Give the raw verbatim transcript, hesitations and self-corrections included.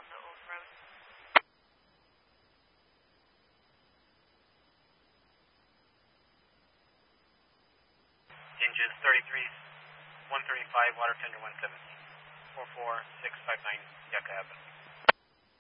on the old road. Engines thirty-three, one thirty-five, water tender one seventeen, four four six five nine, Yucca Avenue.